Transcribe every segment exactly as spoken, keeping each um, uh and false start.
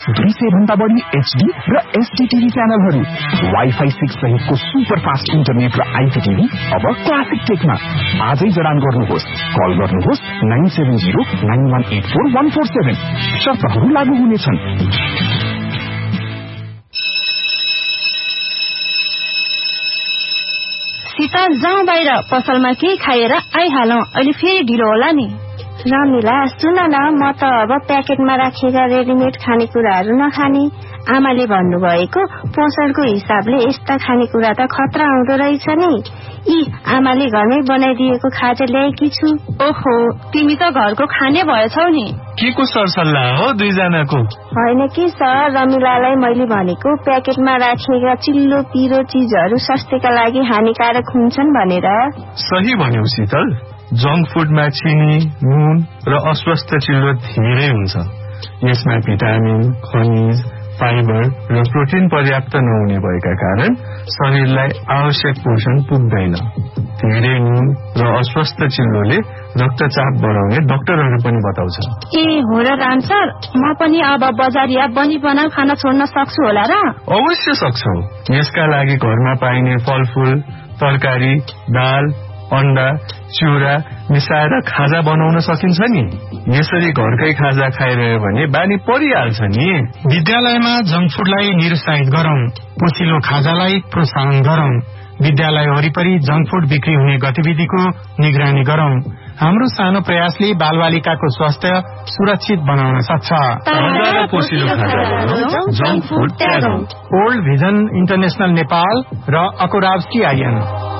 दुई सय भन्दा बढी एचडी र एसडी टिभी च्यानलहरू, वाइफाई सिक्स सहितको सुपर फास्ट इन्टरनेट र आइपीटिभी अब क्लासिक टेकमा। आजै जडान गर्नुहोस्। कल गर्नुहोस् nine seven zero nine one eight four one four seven. शर्तहरू लागू हुनेछन्। सीता जाउँ बाहिर, पसलमा केही खाएर आइहालौं। अहिले फेरि ढिलो होला नि। रमिला सुन न, म त अब प्याकेटमा राखेका रेडिमेड खानेकुराहरू नखाने। आमाले भन्नुभएको पोषणको हिसाबले यस्ता खानेकुरा त खतरा हुँदो रहेछ नि। यी आमाले घरमै बनाइदिएको खाजा ल्याएकी छु। ओहो, तिमी त घरको खाने भएछौ नि। के को सरसल्लाह हो दुईजनाको? होइन कि सर, रमिलालाई मैले भनेको प्याकेटमा राखेका चिल्लो पिरो चीजहरू स्वास्थ्यका लागि हानिकारक हुन्छन् भनेर। सही भन्यौ शीतल। जंक फूडमा चिनी, नुन र अस्वस्थ चिल्लो धेरै हुन्छ। यसमा भिटामिन, खनिज, फाइबर र प्रोटिन पर्याप्त नहुने भएका कारण शरीरलाई आवश्यक पोषण पुग्दैन। धेरै नुन र अस्वस्थ चिल्लोले रक्तचाप बढाउने डाक्टरहरू पनि बताउँछ। ए हो र राम सर, म पनि अब बजारिया बनी बनाऊ खाना छोड्न सक्छु होला र? अवश्य सक्छौ। यसका लागि घरमा पाइने फलफूल, तरकारी, दाल, अण्डा, चिउरा मिसाएर खाजा बनाउन सकिन्छ नि। यसरी घरकै खाजा खाइरह्यो भने बानी परिहाल्छ नि। विद्यालयमा जंक फूडलाई निरुत्साहित गरौं, पोषिलो खाजालाई प्रोत्साहन गरौं। विद्यालय वरिपरि जंक फूड बिक्री हुने गतिविधिको निगरानी गरौं। हाम्रो सानो प्रयासले बालबालिकाको स्वास्थ्य सुरक्षित बनाउन सक्छ। ओल्ड भिजन इन्टरनेशनल नेपाल र अकोराव सीआईएन।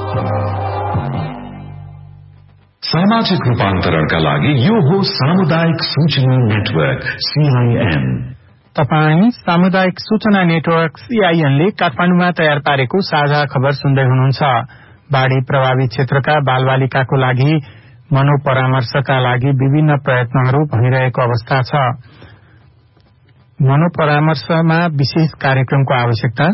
सामाजिक रूपान्तरणका लागि यो हो सामुदायिक सूचना नेटवर्क सीआईएन। तपाई सामुदायिक सूचना नेटवर्क सीआईएनले काठमाडौँमा तयार पारेको साझा खबर सुन्दै हुनुहुन्छ। बाढ़ी प्रभावित क्षेत्रका बालबालिकाको लागि मनोपरामर्शका लागि विभिन्न प्रयत्नहरू भइरहेको अवस्था छ। मनोपरामर्शमा विशेष कार्यक्रमको आवश्यकता।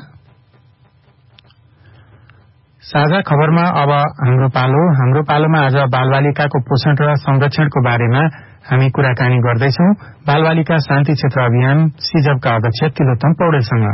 साझा खबरमा अब हाम्रो पालो हाम्रो पालोमा आज बालबालिकाको पोषण र संरक्षणको बारेमा हामी कुराकानी गर्दैछौ बालबालिका शान्ति क्षेत्र अभियान सिजबका अध्यक्ष तिलोत्तम पौडेलसँग।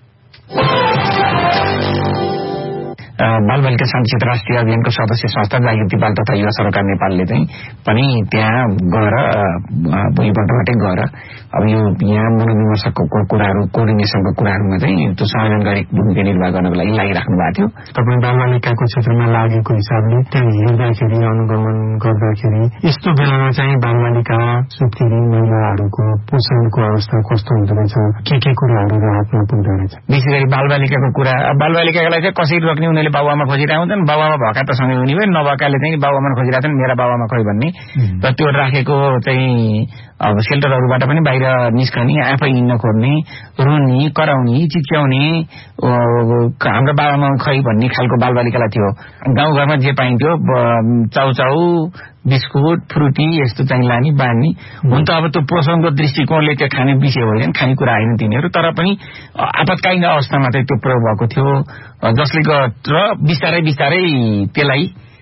बालबालिका शान्ति क्षेत्र राष्ट्रिय अभियानको सदस्य संस्था जागृति बाल तथा युवा सरकार नेपालले चाहिँ पनि त्यहाँ गएर भुइँबाटै गएर अब यो यहाँ मनोविमर्शको कुराहरू कोअर्डिनेसनको कुराहरूमा चाहिँ त्यो संवैधानिक भूमिका निर्वाह गर्नको लागि लागिराख्नु भएको थियो। तपाईँ बालबालिकाको क्षेत्रमा लागेको हिसाबले त्यहाँ हेर्दाखेरि अनुगमन गर्दाखेरि यस्तो बेलामा चाहिँ बालबालिका सुत्केरी महिलाहरूको पोषणको अवस्था कस्तो हुँदो रहेछ, के के कुराहरू राहतमा पुग्दो रहेछ? विशेष गरी बालबालिकाको कुरा, बालबालिकालाई चाहिँ कसरी रोक्ने उनीहरूले बाबुआमा खोजिरहेको हुन्छन्। बाबुआमा भएका त सँगै हुने भयो, नभएकाले चाहिँ बाबुआमा खोजिरहेको छन् मेरा बाबुआमा खोइ भन्ने। र त्यो राखेको चाहिँ अब सेल्टरहरूबाट पनि बाहिर निस्कने, आफै हिँड्न खोज्ने, रुने, कराउने, चिच्याउने, हाम्रो बाबामा खै भन्ने खालको बालबालिकालाई थियो। गाउँघरमा जे पाइन्थ्यो चाउचाउ, बिस्कुट, फ्रुटी यस्तो चाहिँ लाने बाँड्ने। हुन त अब त्यो पोषणको दृष्टिकोणले त्यो खाने विषय होइन, खानेकुरा होइन तिनीहरू, तर पनि आपतकालीन अवस्थामा चाहिँ त्यो प्रयोग भएको थियो। जसले र बिस्तारै बिस्तारै त्यसलाई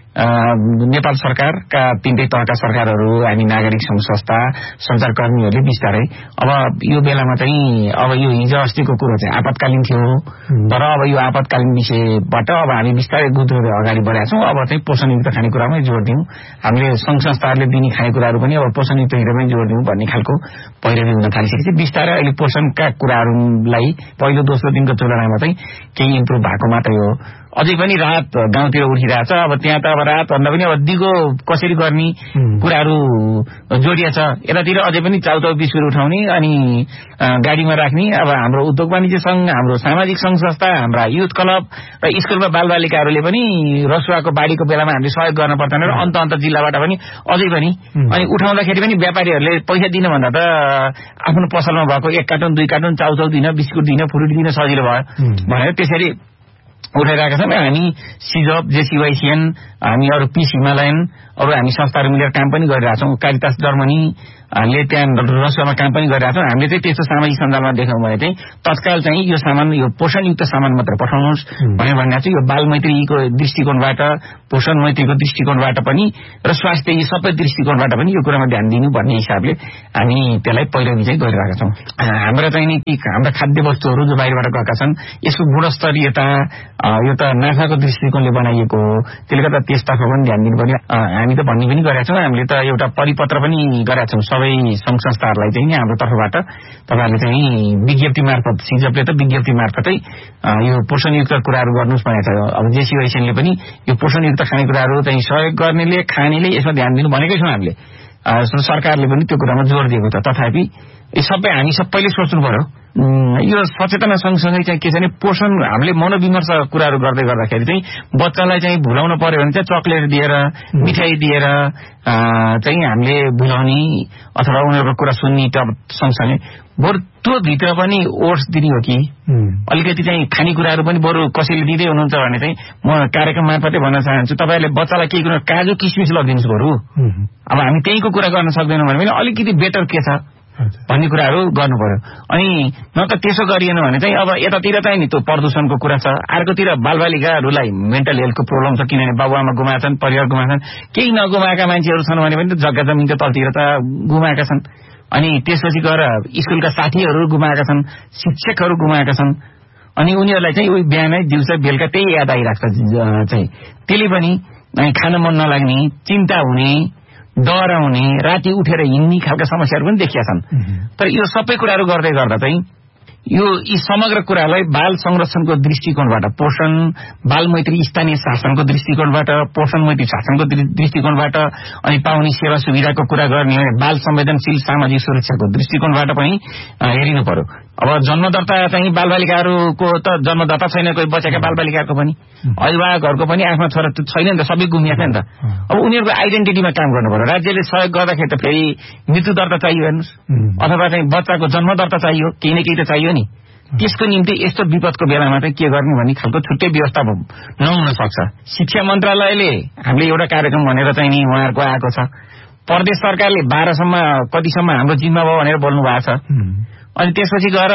नेपाल सरकारका तीनटै तहका सरकारहरू, हामी नागरिक सङ्घ संस्था, सञ्चारकर्मीहरूले बिस्तारै अब यो बेलामा चाहिँ अब यो हिजो अस्तिको कुरो चाहिँ आपतकालीन थियो, तर अब यो आपतकालीन विषयबाट अब हामी बिस्तारै गुद्दै अगाडि बढेका छौँ। अब चाहिँ पोषणयुक्त खानेकुरामै जोड दिउँ, हामीले सङ्घ संस्थाहरूले दिने खानेकुराहरू पनि अब पोषणयुक्त हिरोमै जोड दिउँ भन्ने खालको पैरवी हुन थालिसकेपछि बिस्तारै अहिले पोषणका कुराहरूलाई पहिलो दोस्रो दिनको तुलनामा चाहिँ केही इम्प्रुभ भएको मात्रै हो। अझै पनि राहत गाउँतिर उठिरहेछ। अब त्यहाँ त अब राहत भन्दा पनि अब दिगो कसरी गर्ने कुराहरू जोडिया छ। यतातिर अझै पनि चाउचाउ बिस्कुट उठाउने अनि गाडीमा राख्ने। अब हाम्रो उद्योग वाणिज्य संघ, हाम्रो सामाजिक संघ संस्था, हाम्रा युथ क्लब र स्कुलमा बालबालिकाहरूले पनि रसुवाको बाढीको बेलामा हामीले सहयोग गर्न पर्दैन र अन्त अन्त जिल्लाबाट पनि अझै पनि अनि उठाउँदाखेरि पनि व्यापारीहरूले पैसा दिन भन्दा त आफ्नो पसलमा भएको एक कार्टुन दुई कार्टुन चाउचाउ दिन, बिस्कुट दिन, फ्रुट दिन सजिलो भयो भनेर त्यसरी उठाइरहेका छन्। हामी सिजप, जेसीवाइसिएन, हामी अरू पिस हिमालयन, अरू हामी संस्थाहरू मिलेर काम पनि गरिरहेका छौँ। कारितास जर्मनी ले त्यहाँ रसियामा काम पनि गरिरहेका छौँ। हामीले चाहिँ त्यस्तो सामाजिक सञ्जालमा देख्यौँ भने चाहिँ तत्काल चाहिँ यो सामान, यो पोषणयुक्त सामान मात्र पठाउनुहोस् भनेर भन्ने चाहिँ यो बाल मैत्रीको दृष्टिकोणबाट, पोषण मैत्रीको दृष्टिकोणबाट पनि र स्वास्थ्य यी सबै दृष्टिकोणबाट पनि यो कुरामा ध्यान दिनु भन्ने हिसाबले हामी त्यसलाई पहिलो विजय गरिरहेका छौँ। हाम्रो चाहिँ नि हाम्रा खाद्य वस्तुहरू जो बाहिरबाट गएका छन् यसको गुणस्तरीयता यो त नाफाको दृष्टिकोणले बनाइएको हो, त्यसले गर्दा त्यसतर्फ पनि ध्यान दिनु पर्यो। हामी त भन्ने पनि गरेका छौँ, हामीले त एउटा परिपत्र पनि गरेका छौँ सबै संघ संस्थाहरूलाई चाहिँ हाम्रो तर्फबाट। तपाईँहरूले चाहिँ विज्ञप्ति मार्फत, सिजपले त विज्ञप्ति मार्फतै यो पोषणयुक्त कुराहरू गर्नुहोस् भनेको छ। अब जेसीवाइसिएनले पनि यो पोषणयुक्त खानेकुराहरू चाहिँ सहयोग गर्नेले, खानेले यसमा ध्यान दिनु भनेकै छौँ हामीले। सरकारले पनि त्यो कुरामा जोड दिएको छ। तथापि यो सबै हामी सबैले सोच्नु पर्यो। यो सचेतना सँगसँगै चाहिँ के छ भने पोषण हामीले मनोविमर्श कुराहरू गर्दै गर्दाखेरि चाहिँ बच्चालाई चाहिँ भुलाउन पर्यो भने चाहिँ चक्लेट दिएर, मिठाई दिएर चाहिँ हामीले भुलाउने अथवा उनीहरूको कुरा सुन्ने सँगसँगै बरु त्यो भित्र पनि ओट्स दिने हो कि अलिकति चाहिँ खानेकुराहरू पनि बरु कसैले दिँदै हुनुहुन्छ भने चाहिँ म कार्यक्रम मार्फतै भन्न चाहन्छु, तपाईँहरूले बच्चालाई केही कुरा काजु किसमिस लगिदिनुहोस् बरु। अब हामी त्यहीको कुरा गर्न सक्दैनौँ भने पनि अलिकति बेटर के छ भन्ने कुराहरू गर्नु पर्यो। अनि न त त्यसो गरिएन भने चाहिँ अब यतातिर चाहिँ नि त्यो प्रदूषणको कुरा छ, अर्कोतिर बालबालिकाहरूलाई मेन्टल हेल्थको प्रब्लम छ, किनभने बाबुआमा गुमाएछन्, परिवार गुमाएछन्। केही नगुमाएका मान्छेहरू छन् भने पनि जग्गा जमिनको तलतिर त गुमाएका छन्। अनि त्यसपछि गएर स्कुलका साथीहरू गुमाएका छन्, शिक्षकहरू गुमाएका छन्। अनि उनीहरूलाई चाहिँ उही बिहानै दिउँसो बेलुका त्यही याद आइरहेको छ चाहिँ, त्यसले पनि खान मन नलाग्ने, चिन्ता हुने, डराउने, राति उठेर हिँड्ने खालका समस्याहरू पनि देखिया छन्। तर यो सबै कुराहरू गर्दै गर्दा चाहिँ यो यी समग्र कुरालाई बाल संरक्षणको दृष्टिकोणबाट, पोषण बाल मैत्री स्थानीय शासनको दृष्टिकोणबाट, पोषण मैत्री शासनको दृष्टिकोणबाट, अनि पाउने सेवा सुविधाको कुरा गर्ने बाल संवेदनशील सामाजिक सुरक्षाको दृष्टिकोणबाट पनि हेरिनु पर्यो। अब जन्मदर्ता चाहिँ बालबालिकाहरूको त जन्मदर्ता छैन, कोही बचेका बालबालिकाको पनि, अभिभावकहरूको पनि आफ्नो छोरा छैन नि त, सबै गुमिया छ नि त। अब उनीहरूको आइडेन्टिटीमा काम गर्नु पर्यो। राज्यले सहयोग गर्दाखेरि त फेरि मृत्यु दर्ता चाहियो हेर्नुहोस्, अथवा चाहिँ बच्चाको जन्म दर्ता चाहियो, केही न केही त चाहियो नि। त्यसको निम्ति यस्तो विपदको बेलामा चाहिँ के गर्ने भन्ने खालको छुट्टै व्यवस्था नहुन सक्छ। शिक्षा मन्त्रालयले हामीले एउटा कार्यक्रम भनेर चाहिँ नि उहाँहरूको आएको छ, प्रदेश सरकारले बाह्रसम्म कतिसम्म हाम्रो जिम्मा भयो भनेर बोल्नु भएको छ। अनि त्यसपछि गएर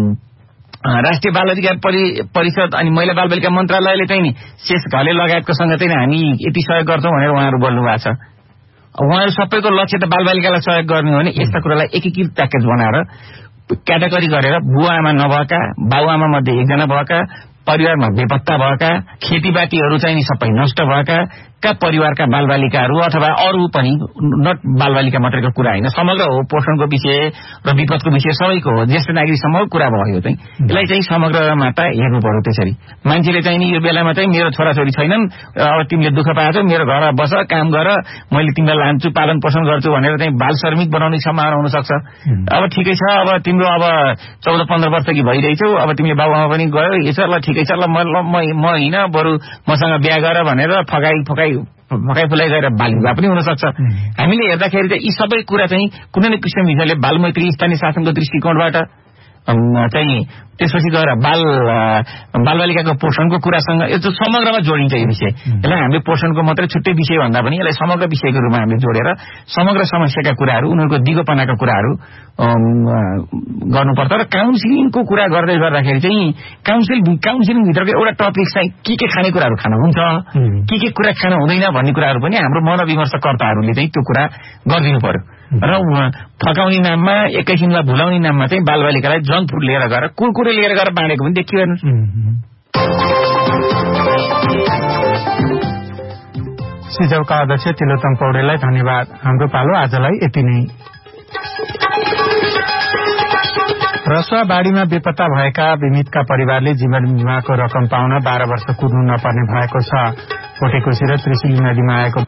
राष्ट्रिय बाल अधिकार परिषद अनि महिला बालबालिका मन्त्रालयले चाहिँ नि शेष घले लगायतको सँग चाहिँ हामी यति सहयोग गर्छौँ भनेर उहाँहरू बोल्नु भएको छ। उहाँहरू सबैको लक्ष्य त बालबालिकालाई सहयोग गर्ने हो भने यस्ता कुरालाई एकीकृत प्याकेज बनाएर क्याटेगोरी गरेर बुवा आमा नभएका, बाबुआमा मध्ये एकजना भएका, परिवारमा बेपत्ता भएका, खेतीपातीहरू चाहिँ नि सबै नष्ट भएका का परिवारका बालबालिकाहरू अथवा अरू पनि नट बालबालिका मात्रैको कुरा होइन, समग्र हो, पोषणको विषय र विपदको विषय सबैको हो, ज्येष्ठ नागरिकसम्मको कुरा भयो। यो चाहिँ यसलाई चाहिँ समग्रमा त हेर्नु पर्यो। त्यसरी मान्छेले चाहिँ नि यो बेलामा चाहिँ मेरो छोराछोरी छैनन्, अब तिमीले दुःख पाएछौ, मेरो घरमा बस, काम गर, मैले तिमीलाई लान्छु, पालन पोषण गर्छु भनेर चाहिँ बाल श्रमिक बनाउने सम्भावना हुन सक्छ। अब ठिकै छ, अब तिम्रो अब चौध पन्ध्र वर्ष कि भइरहेछौ, अब तिमीले बाबुआमा पनि गयो, यसो ल ठिकै छ, ल म होइन बरु मसँग बिहा गर भनेर फकाइ फकाइ फकाइ फुलाइ गरेर बाल विवाह पनि हुन सक्छ। हामीले हेर्दाखेरि चाहिँ यी सबै कुरा चाहिँ कुनै न किसिम हिसाबले बालमैत्री स्थानीय शासनको दृष्टिकोणबाट चाहिँ त्यसपछि गएर बाल बालबालिकाको पोषणको कुरासँग यो चाहिँ समग्रमा जोडिन्छ। यो विषय यसलाई हामीले पोषणको मात्रै छुट्टै विषय भन्दा पनि यसलाई समग्र विषयको रूपमा हामीले जोडेर समग्र समस्याका कुराहरू, उनीहरूको दिगोपनाका कुराहरू गर्नुपर्छ। र काउन्सिलिङको कुरा गर्दै गर्दाखेरि चाहिँ काउन्सिल काउन्सिलिङभित्रको एउटा टपिक चाहिँ के के खानेकुराहरू खान हुन्छ, के के कुरा खान हुँदैन भन्ने कुराहरू पनि हाम्रो मनोविमर्शकर्ताहरूले चाहिँ त्यो कुरा गरिदिनु पर्यो। र फकाउने नाममा, एकैछिनलाई भुलाउने नाममा चाहिँ बालबालिकालाई जङ्क फुड लिएर गएर, कुरकुरे लिएर गएर बाँडेको पनि देखियो हेर्नुहोस्। सिजौका अध्यक्ष तिलोत्तम पौडेललाई धन्यवाद। हाम्रो पालो आजलाई यति नै। रसुवा बाढीमा बेपत्ता भएका बिमितका परिवारले जीवन बिमाको रकम पाउन बाह्र वर्ष कुर्नु नपर्ने भएको छ। कोटेकोशी र त्रिशुली नदीमा आएको